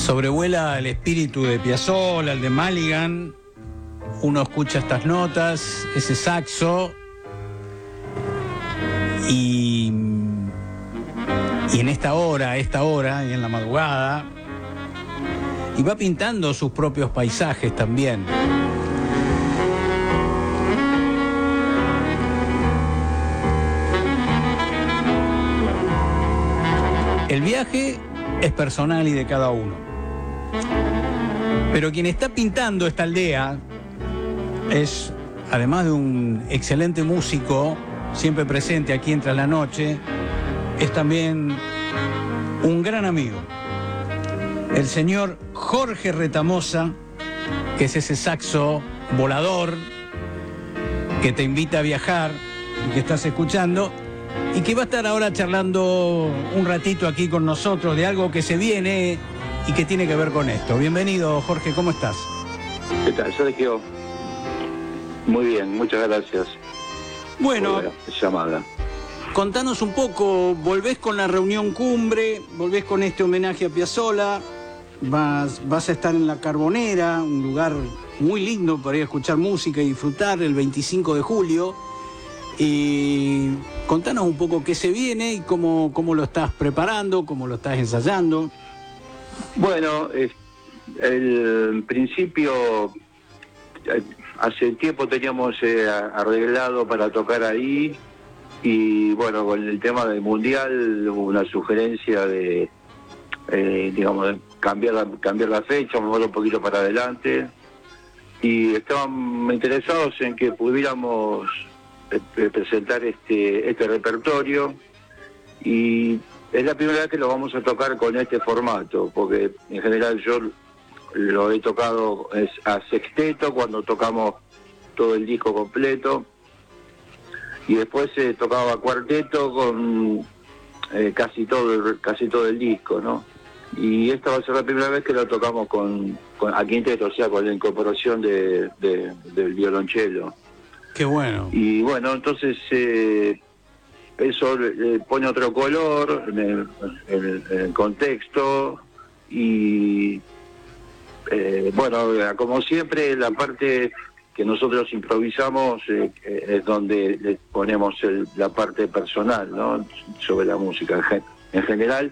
Sobrevuela el espíritu de Piazzolla, el de Maligan. Uno escucha estas notas, ese saxo, y en esta hora, y en la madrugada, y va pintando sus propios paisajes también. El viaje es personal y de cada uno. Pero quien está pintando esta aldea es, además de un excelente músico, siempre presente aquí en Tras la Noche, es también un gran amigo. El señor Jorge Retamosa, que es ese saxo volador que te invita a viajar y que estás escuchando, y que va a estar ahora charlando un ratito aquí con nosotros de algo que se viene y que tiene que ver con esto. Bienvenido, Jorge, ¿cómo estás? ¿Qué tal, Sergio? Muy bien, muchas gracias. Bueno, por la llamada. Contanos un poco, volvés con la reunión cumbre, volvés con este homenaje a Piazzolla, vas a estar en La Carbonera, un lugar muy lindo para ir a escuchar música y disfrutar el 25 de julio. Y contanos un poco qué se viene y cómo lo estás preparando, cómo lo estás ensayando. Bueno, el principio, hace tiempo teníamos arreglado para tocar ahí, y bueno, con el tema del Mundial hubo una sugerencia de, digamos, de cambiar la fecha, mover un poquito para adelante, y estaban interesados en que pudiéramos presentar este repertorio, y es la primera vez que lo vamos a tocar con este formato, porque en general yo lo he tocado a sexteto cuando tocamos todo el disco completo, y después tocaba cuarteto con casi todo el disco, ¿no? Y esta va a ser la primera vez que lo tocamos a quinteto, o sea, con la incorporación del violonchelo. Qué bueno. Y bueno, entonces eso le pone otro color en el contexto, y bueno, como siempre, la parte que nosotros improvisamos es donde le ponemos la parte personal, ¿no?, sobre la música. En general,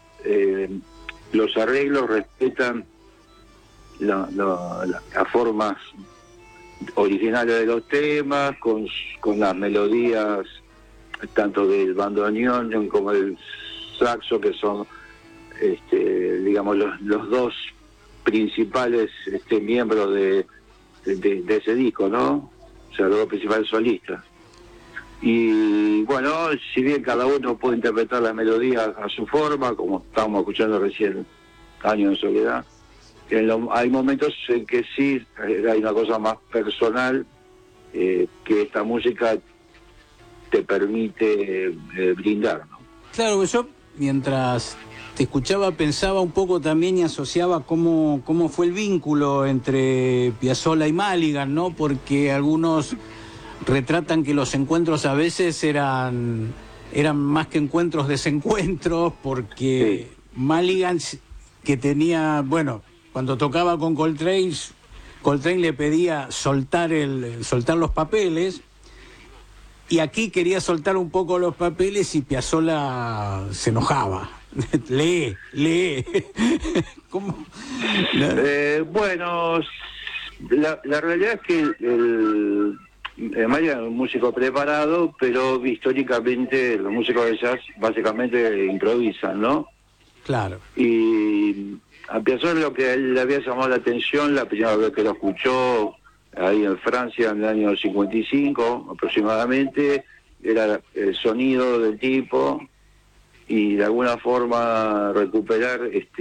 los arreglos respetan las formas originales de los temas, con las melodías tanto del bandoneón como del saxo, que son digamos los dos principales miembros de ese disco, ¿no? O sea, los dos principales solistas. Y bueno, si bien cada uno puede interpretar la melodía a su forma, como estábamos escuchando recién, Años en Soledad, hay momentos en que sí hay una cosa más personal que esta música te permite brindar, ¿no? Claro, yo mientras te escuchaba pensaba un poco también y asociaba cómo fue el vínculo entre Piazzolla y Maligan, ¿no? Porque algunos retratan que los encuentros a veces eran más que encuentros, desencuentros, porque sí. Maligan, que tenía, bueno, cuando tocaba con Coltrane le pedía soltar los papeles, y aquí quería soltar un poco los papeles y Piazzolla se enojaba. lee. ¿Cómo? Bueno, la realidad es que Maligan es un músico preparado, pero históricamente los músicos de jazz básicamente improvisan, ¿no? Claro. Y a Piazzolla lo que a él le había llamado la atención la primera vez que lo escuchó ahí en Francia en el año 55 aproximadamente, era el sonido del tipo, y de alguna forma recuperar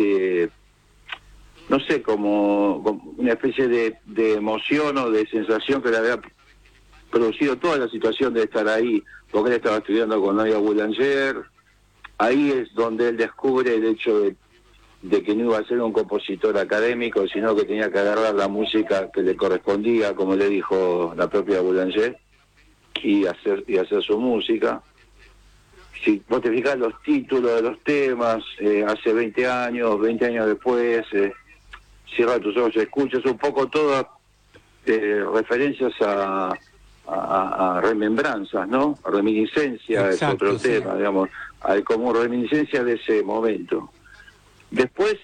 no sé, como una especie de emoción o de sensación que le había producido toda la situación de estar ahí, porque él estaba estudiando con Nadia Boulanger. Ahí es donde él descubre el hecho de que no iba a ser un compositor académico, sino que tenía que agarrar la música que le correspondía, como le dijo la propia Boulanger, y hacer su música. si vos te fijás los títulos de los temas, hace 20 años, 20 años después, cierra tus ojos, escuchas un poco todas referencias a remembranzas, ¿no? A reminiscencia. Exacto, es otro sí. tema, digamos, como reminiscencia de ese momento. Después,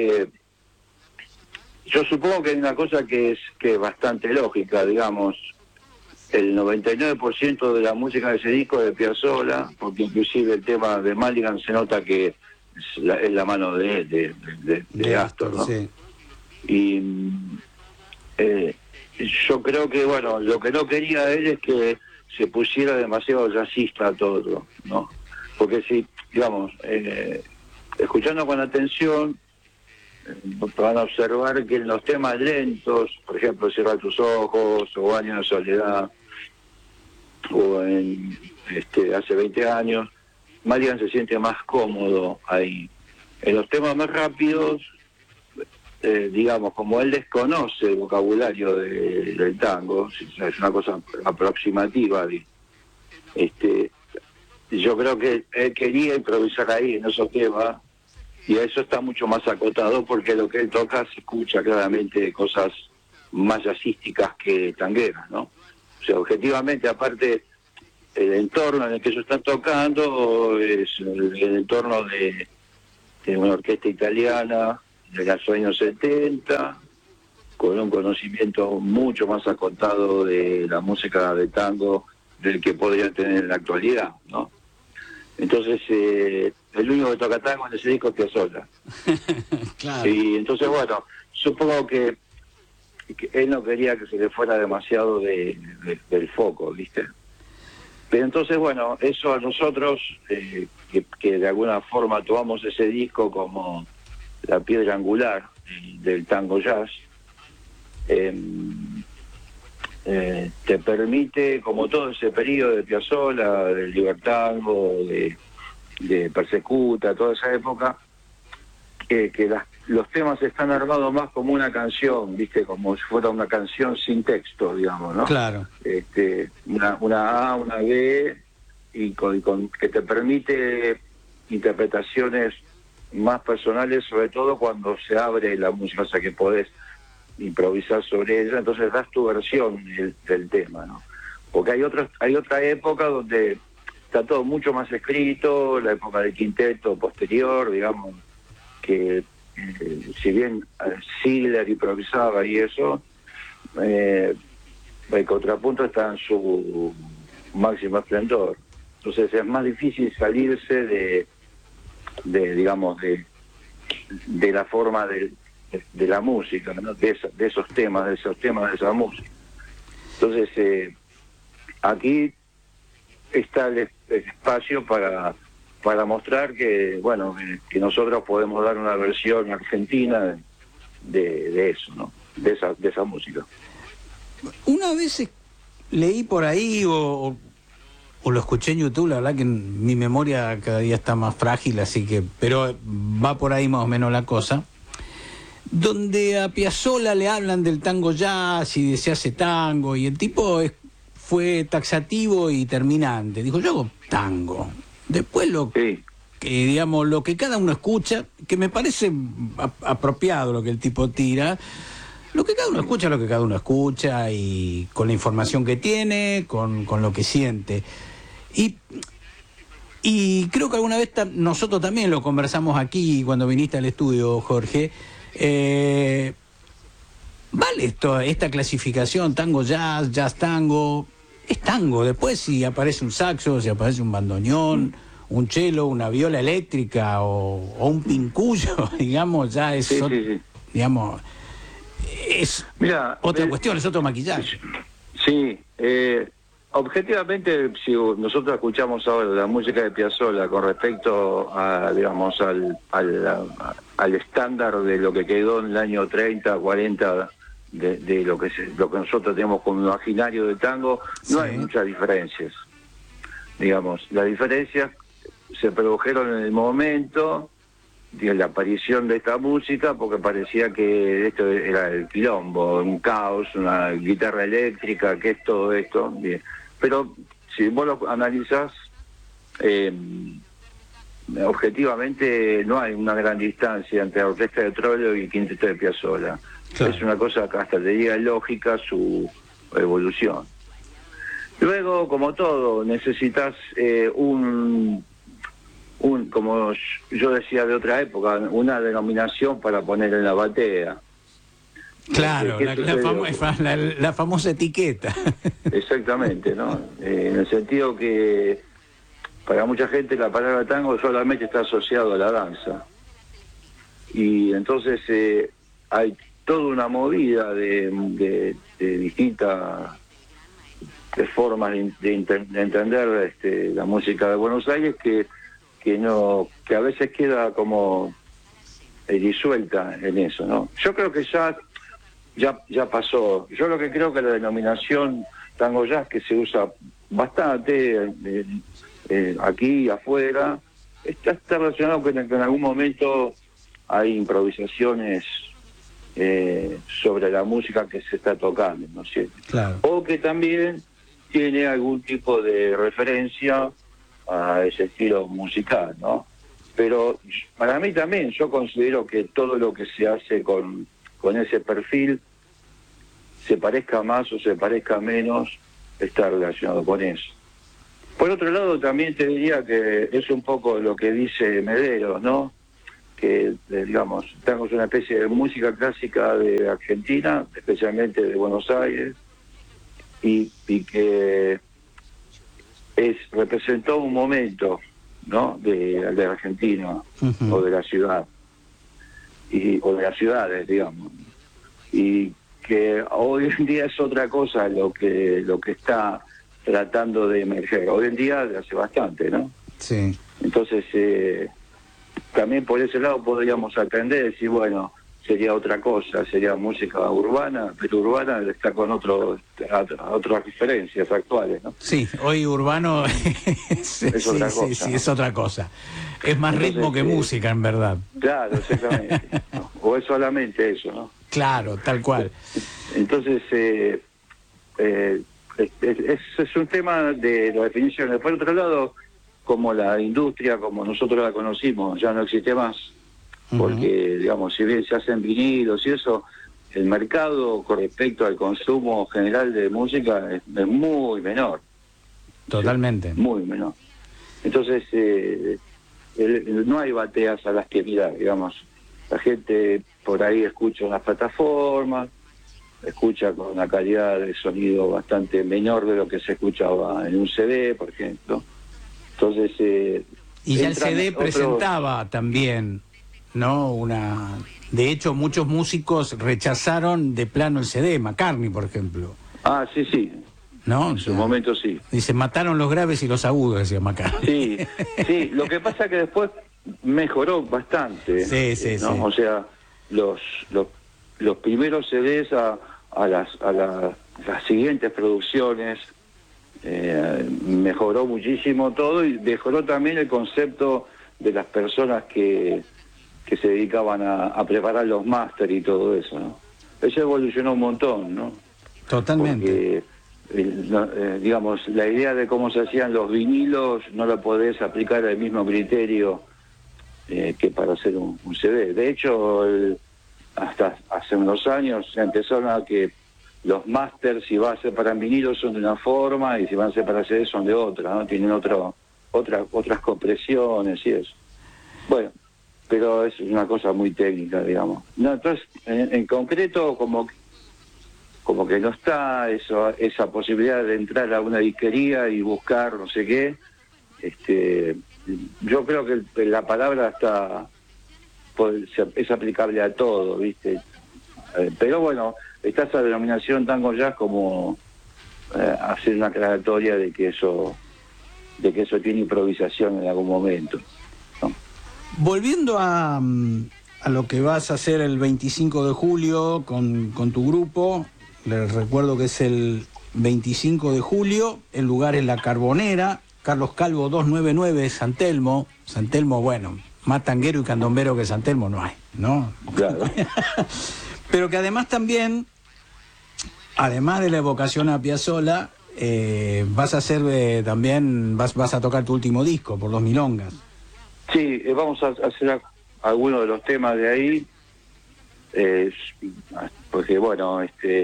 yo supongo que hay una cosa que es bastante lógica, digamos, el 99% de la música de ese disco es de Piazzolla, porque inclusive el tema de Maligan se nota que es la mano de Astor, ¿no? Sí. Y yo creo que, bueno, lo que no quería él es que se pusiera demasiado jazzista todo, ¿no? Porque si, digamos, escuchando con atención, van a observar que en los temas lentos, por ejemplo, Cierra tus ojos, o Años de soledad, o en hace 20 años, Maligan se siente más cómodo ahí. En los temas más rápidos, digamos, como él desconoce el vocabulario del tango, es una cosa aproximativa, yo creo que él quería improvisar ahí en esos temas, y eso está mucho más acotado porque lo que él toca se escucha claramente cosas más jazzísticas que tangueras, ¿no? O sea, objetivamente, aparte, el entorno en el que ellos están tocando es el entorno de una orquesta italiana de los años 70, con un conocimiento mucho más acotado de la música de tango del que podrían tener en la actualidad, ¿no? Entonces, el único que toca tango en ese disco es Piazzolla. Claro. Y entonces, bueno, supongo que él no quería que se le fuera demasiado del foco, ¿viste? Pero entonces, bueno, eso a nosotros, que de alguna forma tomamos ese disco como la piedra angular del tango jazz, te permite, como todo ese periodo de Piazzolla, del Libertango, de Persecuta, toda esa época, que los temas están armados más como una canción, ¿viste? Como si fuera una canción sin texto, digamos, ¿no? Claro. Una A, una B, y con que te permite interpretaciones más personales, sobre todo cuando se abre la música, o sea que podés improvisar sobre ella, entonces das tu versión del tema, ¿no? Porque hay otra época donde está todo mucho más escrito, la época del quinteto posterior, digamos, que si bien Ziegler improvisaba y eso, el contrapunto está en su máximo esplendor. Entonces es más difícil salirse digamos, de la forma de la música, ¿no? de esos temas, de esa música. Entonces, aquí está el espacio para mostrar que, bueno, que nosotros podemos dar una versión argentina de eso, ¿no? De esa música. Una vez leí por ahí o lo escuché en YouTube, la verdad que mi memoria cada día está más frágil, así que, pero va por ahí más o menos la cosa, donde a Piazzolla le hablan del tango jazz y de se hace tango, y el tipo fue taxativo y terminante. Dijo, yo hago tango. Después digamos, lo que cada uno escucha, que me parece apropiado lo que el tipo tira, lo que cada uno escucha, lo que cada uno escucha, y con la información que tiene, con lo que siente. Y creo que alguna vez nosotros también lo conversamos aquí cuando viniste al estudio, Jorge. ¿Vale esta clasificación, tango jazz, jazz tango? Es tango. Después si aparece un saxo, si aparece un bandoneón, un cello, una viola eléctrica o un pincullo, digamos, ya es, Sí. digamos, es otra cuestión, es otro maquillaje. Sí, objetivamente, si nosotros escuchamos ahora la música de Piazzolla con respecto a, digamos, al estándar de lo que quedó en el año 30, 40, de lo que nosotros tenemos como imaginario de tango, no hay muchas diferencias. Digamos, las diferencias se produjeron en el momento de la aparición de esta música, porque parecía que esto era el quilombo, un caos, una guitarra eléctrica, que es todo esto. Bien. Pero si vos lo analizás, objetivamente no hay una gran distancia entre la orquesta de Troilo y el quinteto de Piazzolla. Claro. Es una cosa que hasta te diría lógica su evolución. Luego, como todo, necesitas como yo decía de otra época, una denominación para poner en la batea. Claro, la famosa etiqueta. Exactamente, ¿no? En el sentido que para mucha gente la palabra tango solamente está asociado a la danza. Y entonces hay toda una movida de distintas formas de entender la música de Buenos Aires que a veces queda como disuelta en eso, ¿no? Yo creo que ya pasó. Yo lo que creo que la denominación tango jazz, que se usa bastante aquí y afuera, está relacionado con que en algún momento hay improvisaciones sobre la música que se está tocando, ¿no es cierto? Claro. O que también tiene algún tipo de referencia a ese estilo musical, ¿no? Pero para mí también, yo considero que todo lo que se hace con ese perfil, se parezca más o se parezca menos, está relacionado con eso. Por otro lado, también te diría que es un poco lo que dice Mederos, ¿no? Que, digamos, tenemos una especie de música clásica de Argentina, especialmente de Buenos Aires, y que representó un momento, ¿no? de Argentina, o de la ciudad, o de las ciudades, digamos, y que hoy en día es otra cosa lo que está tratando de emerger. Hoy en día hace bastante, ¿no? Sí. Entonces, también por ese lado podríamos atender y decir, bueno, sería otra cosa, sería música urbana, pero urbana está con otras referencias actuales, ¿no? Sí, hoy urbano es otra cosa. Sí, es otra cosa. Es más entonces, ritmo que música, en verdad. Claro, exactamente. ¿No? O es solamente eso, ¿no? Claro, tal cual. Entonces, es un tema de las definiciones. Por otro lado, como la industria, como nosotros la conocimos, ya no existe más, porque, digamos, si bien se hacen vinilos y eso, el mercado con respecto al consumo general de música es muy menor. Totalmente. ¿Sí? Muy menor. Entonces, no hay bateas a las que mirar, digamos. La gente por ahí escucha unas plataformas, escucha con una calidad de sonido bastante menor de lo que se escuchaba en un CD, por ejemplo. Entonces... y ya el CD presentaba también, ¿no? De hecho, muchos músicos rechazaron de plano el CD, McCartney, por ejemplo. Ah, sí, sí. ¿No? En su momento sí. Dice, mataron los graves y los agudos, decía McCartney. Sí, lo que pasa es que después mejoró bastante. Sí. O sea, los primeros CDs a las siguientes producciones mejoró muchísimo todo, y mejoró también el concepto de las personas que se dedicaban a preparar los máster y todo eso, ¿no? Eso evolucionó un montón, ¿no? Totalmente. Porque, digamos, la idea de cómo se hacían los vinilos no lo podés aplicar al mismo criterio que para hacer un CD. De hecho, hasta hace unos años se empezaron a que los másters, si va a ser para vinilos, son de una forma, y si van a ser para CD son de otra, ¿no? Tienen otras compresiones y eso. Bueno, pero es una cosa muy técnica, digamos. No, entonces, en concreto, como que no está esa posibilidad de entrar a una disquería y buscar no sé qué. Yo creo que la palabra es aplicable a todo, ¿viste? Pero bueno, está esa denominación tango jazz como hacer una aclaratoria de que eso tiene improvisación en algún momento, ¿no? Volviendo a lo que vas a hacer el 25 de julio con tu grupo, les recuerdo que es el 25 de julio, el lugar es La Carbonera, Carlos Calvo 299, San Telmo. San Telmo, bueno, más tanguero y candombero que San Telmo no hay, ¿no? Claro. Pero que además también, además de la evocación a Piazzolla, vas a hacer también, vas a tocar tu último disco por Los Milongas. Sí, vamos a hacer algunos de los temas de ahí, porque bueno,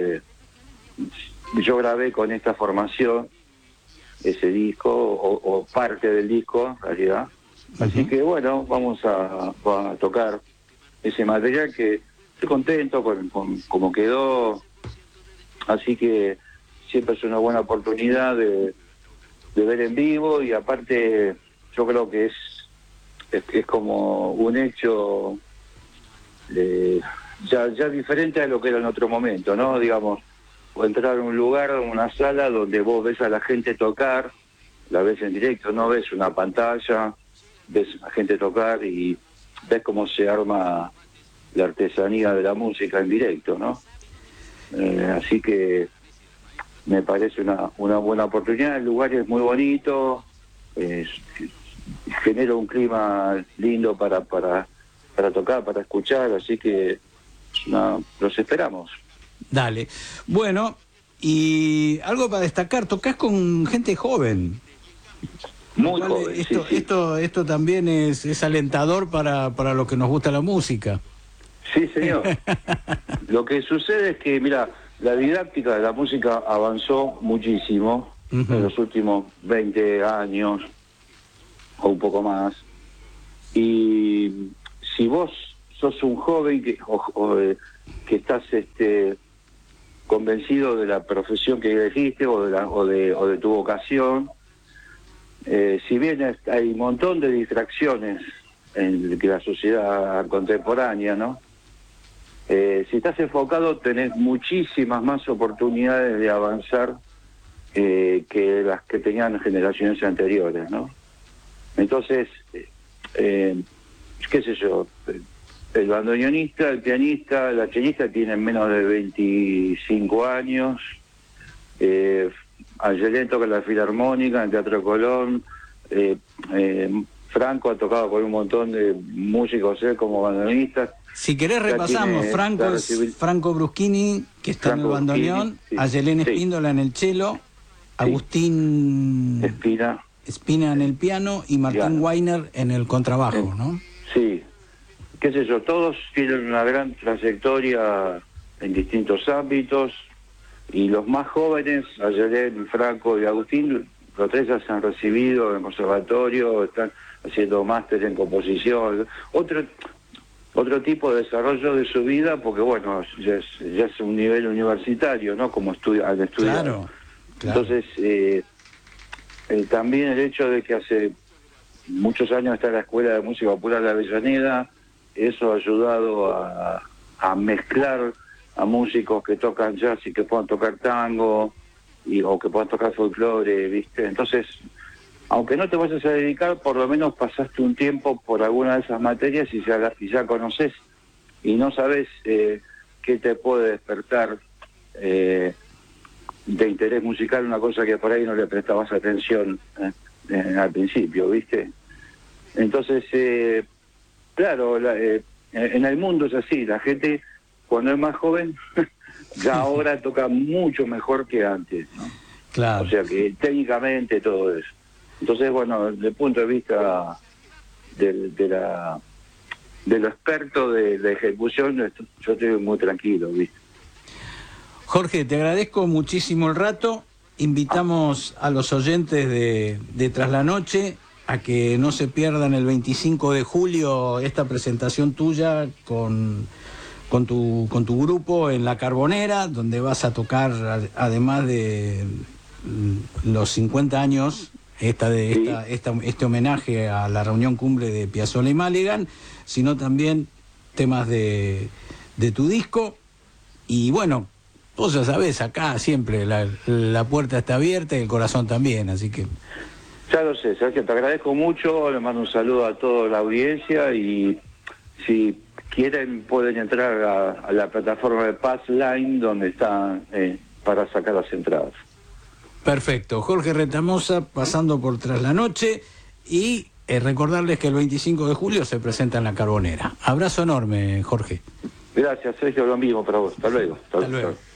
yo grabé con esta formación ese disco, o parte del disco en realidad. Así que bueno, vamos a tocar ese material, que estoy contento con cómo quedó, así que siempre es una buena oportunidad de ver en vivo, y aparte yo creo que es como un hecho ya diferente a lo que era en otro momento, ¿no? Digamos, o entrar a un lugar, a una sala donde vos ves a la gente tocar, la ves en directo, no ves una pantalla, ves a la gente tocar y ves cómo se arma la artesanía de la música en directo, ¿no? Así que me parece una buena oportunidad. El lugar es muy bonito, genera un clima lindo para tocar, para escuchar, así que los esperamos. Dale. Bueno, y algo para destacar, tocas con gente joven. Muy joven, esto, sí. Esto también es alentador para los que nos gusta la música. Sí, señor. Lo que sucede es que, mira, la didáctica de la música avanzó muchísimo en los últimos 20 años o un poco más. Y si vos sos un joven que estás convencido de la profesión que elegiste o de tu vocación, si bien hay un montón de distracciones en la sociedad contemporánea, ¿no? Si estás enfocado, tenés muchísimas más oportunidades de avanzar que las que tenían generaciones anteriores, ¿no? Entonces, qué sé yo, el bandoneonista, el pianista, la chelista tienen menos de 25 años, Ayelén toca en la Filarmónica, en el Teatro Colón, Franco ha tocado con un montón de músicos como bandoneonistas. Si querés repasamos, Franco es Franco Bruschini, que está en el bandoneón, sí. Ayelén Espíndola en el cello, sí. Agustín Espina en el piano y Martín Weiner en el contrabajo, ¿no? Sí, qué sé yo, todos tienen una gran trayectoria en distintos ámbitos, y los más jóvenes, Ayelén, Franco y Agustín, los tres ya se han recibido en el conservatorio, están haciendo máster en composición, otro tipo de desarrollo de su vida, porque bueno, ya es un nivel universitario, ¿no? Como al estudiar. Claro. Entonces, también el hecho de que hace muchos años está la Escuela de Música Popular de Avellaneda, eso ha ayudado a mezclar a músicos que tocan jazz y que puedan tocar tango, o que puedan tocar folclore, ¿viste? Entonces, aunque no te vayas a dedicar, por lo menos pasaste un tiempo por alguna de esas materias y ya conoces, y no sabes qué te puede despertar de interés musical, una cosa que por ahí no le prestabas atención al principio, ¿viste? Entonces, claro, en el mundo es así, la gente cuando es más joven ya ahora toca mucho mejor que antes, ¿no? Claro. O sea que técnicamente todo eso. Entonces, bueno, desde el punto de vista de lo experto de la ejecución, yo estoy muy tranquilo, ¿viste? Jorge, te agradezco muchísimo el rato. Invitamos a los oyentes de Tras la Noche a que no se pierdan el 25 de julio esta presentación tuya con tu grupo en La Carbonera, donde vas a tocar, además de los 50 años, este homenaje a la reunión cumbre de Piazzolla y Maligan, sino también temas de tu disco. Y bueno, vos ya sabés, acá siempre la puerta está abierta y el corazón también, así que... Ya lo sé, Sergio, te agradezco mucho, le mando un saludo a toda la audiencia, y si quieren pueden entrar a la plataforma de Passline, donde está para sacar las entradas. Perfecto. Jorge Retamosa pasando por Tras la Noche, y recordarles que el 25 de julio se presenta en La Carbonera. Abrazo enorme, Jorge. Gracias, Sergio, lo mismo para vos. Hasta luego. Hasta luego.